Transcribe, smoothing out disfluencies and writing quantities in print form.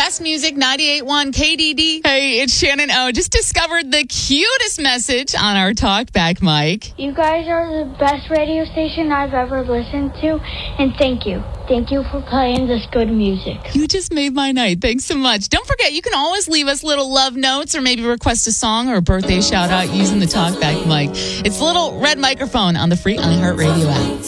best music, 98.1 KDD. Hey, it's Shannon O. Just discovered the cutest message on our talkback mic. You guys are the best radio station I've ever listened to, and thank you. Thank you for playing this good music. You just made my night. Thanks so much. Don't forget, you can always leave us little love notes or maybe request a song or a birthday shout out using the talkback mic. It's the little red microphone on the free iHeartRadio app.